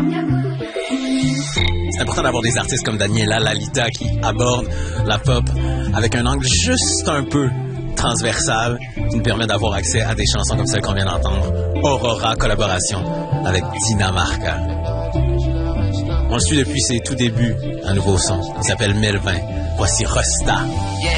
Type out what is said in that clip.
C'est important d'avoir des artistes comme Daniela Lalita qui abordent la pop avec un angle juste un peu transversal qui nous permet d'avoir accès à des chansons comme celle qu'on vient d'entendre. Aurora, collaboration avec Dinamarca. On le suit depuis ses tout débuts, un nouveau son. Il s'appelle Melvin. Voici Rosta.